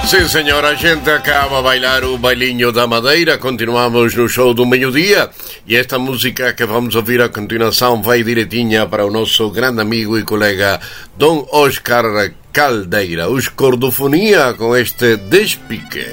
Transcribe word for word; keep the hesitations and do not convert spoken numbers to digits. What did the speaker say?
Sim, senhor, a gente acaba a bailar o bailinho da Madeira. Continuamos no show do meio-dia. E esta música que vamos ouvir a continuação vai direitinha para o nosso grande amigo e colega Dom Oscar Caldeira. Os Cordofonia com este Despique.